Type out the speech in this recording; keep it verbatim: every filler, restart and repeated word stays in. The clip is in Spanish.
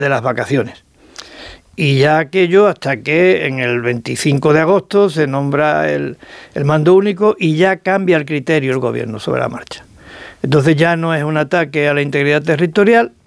de las vacaciones. Y ya aquello hasta que en el veinticinco de agosto se nombra el, el mando único y ya cambia el criterio el gobierno sobre la marcha. Entonces ya no es un ataque a la integridad territorial,